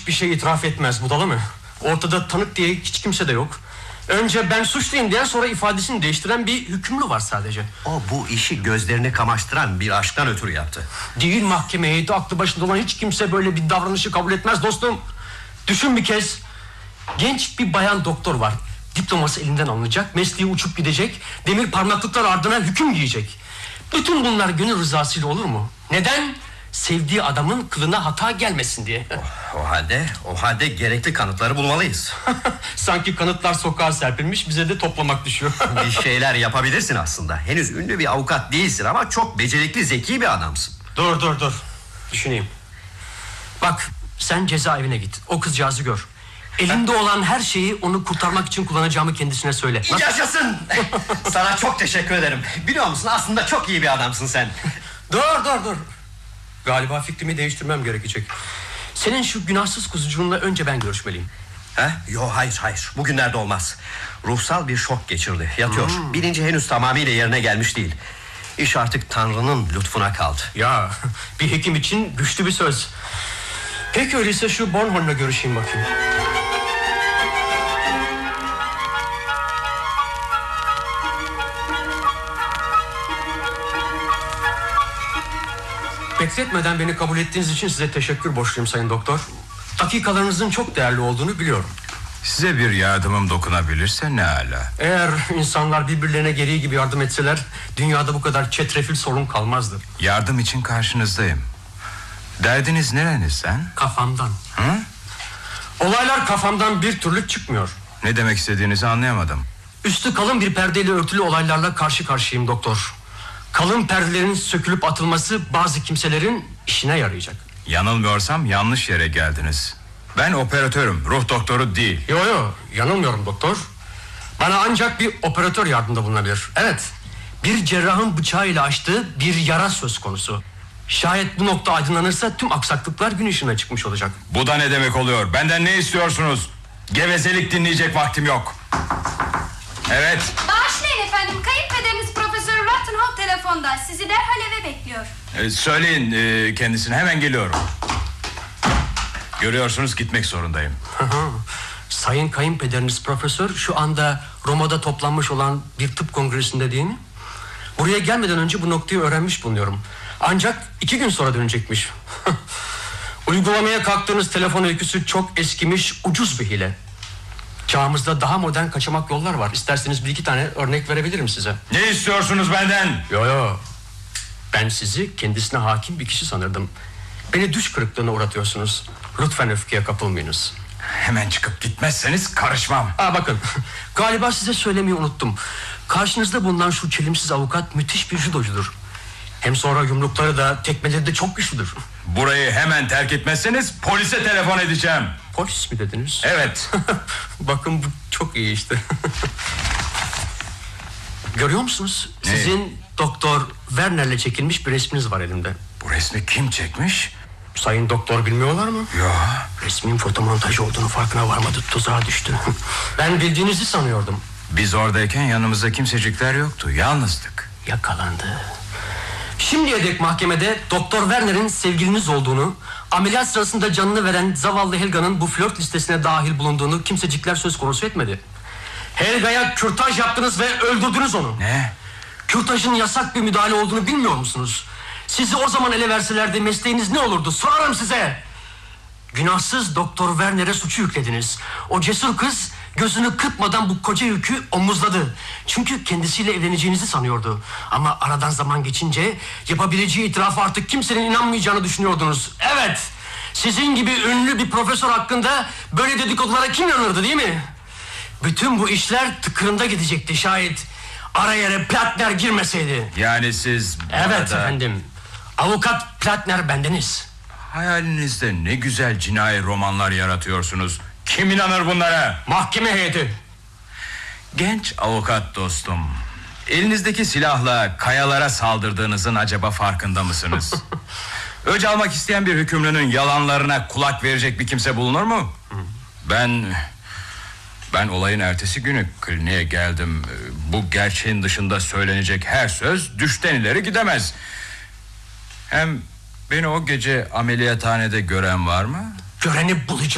hiçbir şey itiraf etmez, budala mı? Ortada tanık diye hiç kimse de yok. Önce ben suçluyum diye, sonra ifadesini değiştiren bir hükümlü var sadece. O bu işi gözlerini kamaştıran bir aşktan ötürü yaptı. Değil, mahkeme heyeti aklı başında olan hiç kimse böyle bir davranışı kabul etmez dostum. Düşün bir kez. Genç bir bayan doktor var. Diploması elinden alınacak, mesleği uçup gidecek, demir parmaklıklar ardına hüküm giyecek. Bütün bunlar gönül rızasıyla olur mu? Neden? Sevdiği adamın kılına hata gelmesin diye. O halde gerekli kanıtları bulmalıyız. Sanki kanıtlar sokağa serpilmiş, bize de toplamak düşüyor. Bir şeyler yapabilirsin aslında. Henüz ünlü bir avukat değilsin ama çok becerikli, zeki bir adamsın. Dur. Düşüneyim. Bak, sen cezaevine git. O kızcağızı gör. Elinde olan her şeyi onu kurtarmak için kullanacağımı kendisine söyle. Nasıl? Yaşasın! Sana çok teşekkür ederim. Biliyor musun, aslında çok iyi bir adamsın sen. Dur. Galiba fikrimi değiştirmem gerekecek. Senin şu günahsız kuzucuğunla önce ben görüşmeliyim. Yok, hayır. Bugünlerde olmaz. Ruhsal bir şok geçirdi. Yatıyor. Bilinci henüz tamamıyla yerine gelmiş değil. İş artık Tanrı'nın lütfuna kaldı. Ya, bir hekim için güçlü bir söz. Peki öyleyse şu Bornholm'la görüşeyim bakayım. Bekletmeden beni kabul ettiğiniz için size teşekkür borçluyum sayın doktor. Dakikalarınızın çok değerli olduğunu biliyorum. Size bir yardımım dokunabilirse ne ala. Eğer insanlar birbirlerine gereği gibi yardım etseler, dünyada bu kadar çetrefil sorun kalmazdı. Yardım için karşınızdayım. Derdiniz nerenizden? Kafamdan. Hı? Olaylar kafamdan bir türlü çıkmıyor. Ne demek istediğinizi anlayamadım. Üstü kalın bir perdeyle örtülü olaylarla karşı karşıyayım doktor. Kalın perdelerin sökülüp atılması bazı kimselerin işine yarayacak. Yanılmıyorsam yanlış yere geldiniz. Ben operatörüm, ruh doktoru değil. Yo, yanılmıyorum doktor. Bana ancak bir operatör yardımda bulunabilir. Evet, bir cerrahın bıçağıyla açtığı bir yara söz konusu. Şayet bu nokta aydınlanırsa tüm aksaklıklar gün ışığına çıkmış olacak. Bu da ne demek oluyor? Benden ne istiyorsunuz? Gevezelik dinleyecek vaktim yok. Evet. Bağışlayın efendim, kayınpederiniz Profesör Rattenhall telefonda. Sizi derhal eve bekliyor. Söyleyin kendisine, hemen geliyorum. Görüyorsunuz, gitmek zorundayım. Sayın kayınpederiniz profesör şu anda Roma'da toplanmış olan bir tıp kongresinde değil mi? Buraya gelmeden önce bu noktayı öğrenmiş bulunuyorum. Ancak 2 gün sonra dönecekmiş. Uygulamaya kalktığınız telefon öyküsü çok eskimiş, ucuz bir hile. Çağımızda daha modern kaçamak yollar var. İsterseniz 1-2 tane örnek verebilirim size. Ne istiyorsunuz benden? Yo. Ben sizi kendisine hakim bir kişi sanırdım. Beni düş kırıklığına uğratıyorsunuz. Lütfen öfkeye kapılmayınız. Hemen çıkıp gitmezseniz karışmam. Bakın, galiba size söylemeyi unuttum. Karşınızda bulunan şu çelimsiz avukat müthiş bir judocudur. Hem sonra yumrukları da tekmeleri de çok güçlüdür. Burayı hemen terk etmezseniz polise telefon edeceğim. Polis mi dediniz? Evet. Bakın bu çok iyi işte. Görüyor musunuz? Ne? Sizin Doktor Werner'le çekilmiş bir resminiz var elimde. Bu resmi kim çekmiş? Sayın doktor bilmiyorlar mı? Ya. Resmin fotomontaj olduğunu farkına varmadı, tuzağa düştü. Ben bildiğinizi sanıyordum. Biz oradayken yanımızda kimsecikler yoktu, yalnızdık. Yakalandı. Şimdiye dek mahkemede Doktor Werner'in sevgiliniz olduğunu, ameliyat sırasında canını veren zavallı Helga'nın bu flört listesine dahil bulunduğunu kimsecikler söz konusu etmedi. Helga'ya kürtaj yaptınız ve öldürdünüz onu. Ne? Kürtajın yasak bir müdahale olduğunu bilmiyor musunuz? Sizi o zaman ele verselerdi mesleğiniz ne olurdu? Sorarım size. Günahsız Doktor Werner'e suçu yüklediniz. O cesur kız gözünü kırpmadan bu koca yükü omuzladı. Çünkü kendisiyle evleneceğinizi sanıyordu. Ama aradan zaman geçince yapabileceği itirafı artık kimsenin inanmayacağını düşünüyordunuz. Evet, sizin gibi ünlü bir profesör hakkında böyle dedikodulara kim inanırdı, değil mi? Bütün bu işler tıkırında gidecekti şayet araya Platner girmeseydi. Yani siz... Evet efendim. Avukat Platner bendeniz. Hayalinizde ne güzel cinayi romanlar yaratıyorsunuz. Kim inanır bunlara? Mahkeme heyeti. Genç avukat dostum, elinizdeki silahla kayalara saldırdığınızın acaba farkında mısınız? Öc almak isteyen bir hükümlünün yalanlarına kulak verecek bir kimse bulunur mu? Ben olayın ertesi günü kliniğe geldim. Bu gerçeğin dışında söylenecek her söz düşten ileri gidemez. Hem beni o gece ameliyathanede gören var mı? Göreni bulacağım.